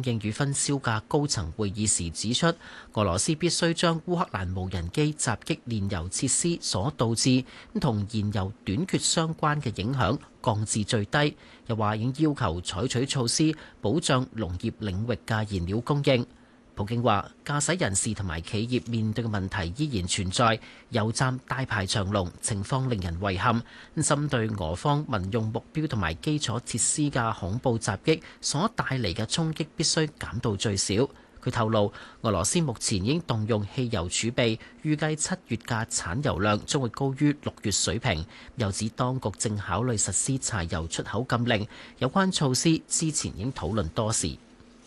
應與分銷嘅高層會議時指出，俄羅斯必須將烏克蘭無人機襲擊煉油設施所導致同燃油短缺相關嘅影響降至最低。又話已經要求採取措施保障農業領域嘅燃料供應。普京話：駕駛人士同埋企業面對嘅問題依然存在，油站大排長龍，情況令人遺憾。針對俄方民用目標同埋基礎設施嘅恐怖襲擊所帶嚟嘅衝擊必須減到最少。佢透露，俄羅斯目前已經動用汽油儲備，預計7月嘅產油量將會高於6月水平。又指當局正考慮實施柴油出口禁令，有關措施之前已經討論多時。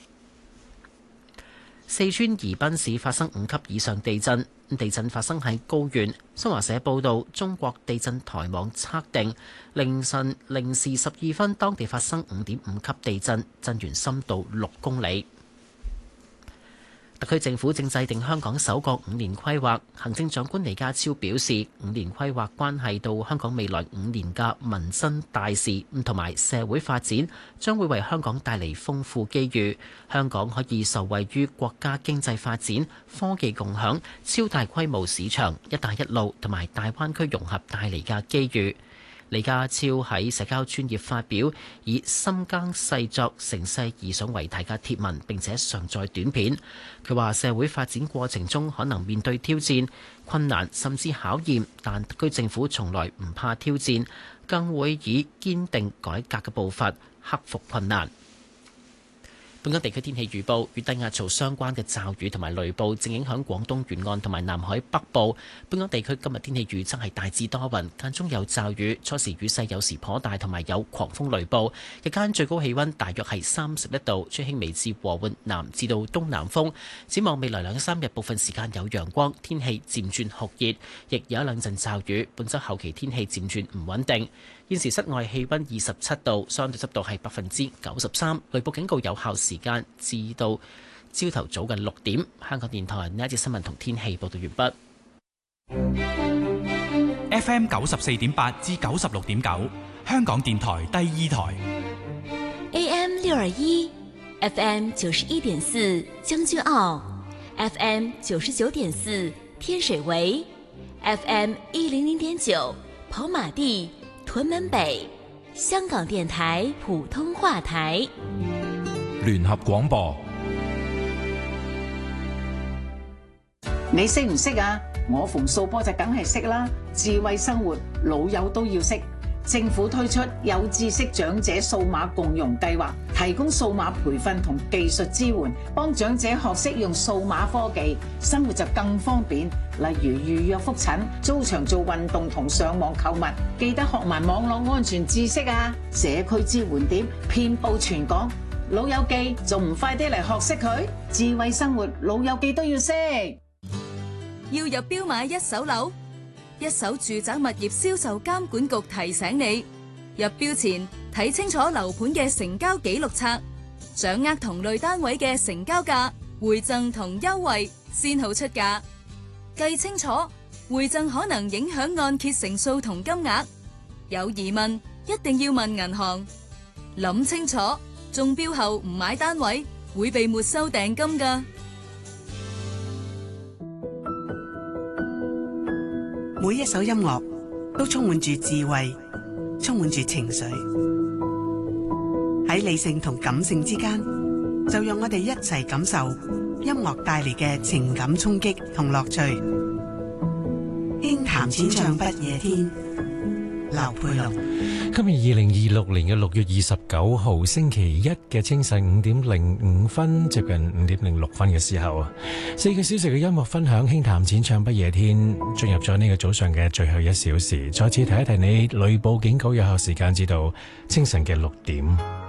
四川宜賓市發生5級以上地震，地震發生喺高原。新華社報道，中國地震台網測定凌晨0時12分，當地發生5.5級地震，震源深度6公里。特區政府正制定香港首個5年規劃，行政長官李家超表示，5年規劃關係到香港未來5年嘅民生大事同埋社會發展，將會為香港帶嚟豐富機遇。香港可以受惠於國家經濟發展、科技共享、超大規模市場、一帶一路同埋大灣區融合帶嚟嘅機遇。李家超喺社交專頁發表以深耕細作、乘勢而上為題嘅貼文，並且上載短片。佢話社會發展過程中可能面對挑戰、困難甚至考驗，但特區政府從來唔怕挑戰，更會以堅定改革嘅步伐克服困難。本港地區天氣預報，與低壓槽相關嘅驟雨同埋雷暴正影響廣東沿岸同埋南海北部。本港地區今日天氣預測係大致多雲，間中有驟雨，初時雨勢有時頗大，同埋有狂風雷暴。日間最高氣溫大約係31度，吹輕微至和緩南至到東南風。展望未來2-3日，部分時間有陽光，天氣漸轉酷熱，亦有一兩陣驟雨。本週後期天氣漸轉唔穩定。現時室外氣溫27度，相對濕度係93%，雷暴警告有效時間至到朝頭早嘅6點。香港電台呢一節新聞同天氣報道完畢。FM 94.8至96.9，香港電台第2台。 AM 621 FM 91.4將軍澳 FM 99.4天水圍 FM 100.9跑馬地屯門北，香港電台普通話台。 聯合廣播。 你識唔識啊？我馮素波就梗係識啦。智慧生活，老友都要識。政府推出有知識長者數碼共融計劃，提供數碼培訓同技術支援，幫長者學識用數碼科技，生活就更方便。例如預約覆診、租場做運動同上網購物，記得學埋網絡安全知識啊！社區支援點遍佈全港，老友記仲唔快啲嚟學識佢？智慧生活，老友記都要識。 要入標買一手樓？一手住宅物業銷售監管局提醒你，入標前睇清楚樓盤嘅成交記錄冊，掌握同類單位嘅成交價、回贈同優惠，先好出價。計清楚，回贈可能影響按揭成數同金額。有疑問一定要問銀行。諗清楚，中標後唔買單位會被沒收訂金㗎。 每一首音樂都充滿住智慧，充滿住情緒。喺理性同感性之間，就讓我哋一齊感受音樂帶嚟嘅情感衝擊同樂趣。輕談淺唱不夜天，劉佩龍。 今日2026年嘅6月29號星期一嘅清晨5:05分，接近5:06分嘅時候，4個小時嘅音樂分享，輕談淺唱不夜天，進入咗呢個早上嘅最後1小時。再次提一提你，雷暴警告有效時間至到清晨嘅6點。